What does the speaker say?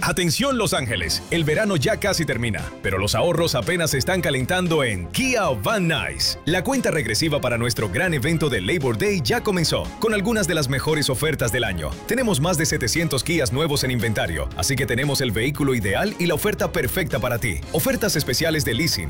Atención Los Ángeles, el verano ya casi termina, pero los ahorros apenas se están calentando en Kia Van Nuys. La cuenta regresiva para nuestro gran evento de Labor Day ya comenzó, con algunas de las mejores ofertas del año. Tenemos más de 700 Kias nuevos en inventario, así que tenemos el vehículo ideal y la oferta perfecta para ti. Ofertas especiales de leasing,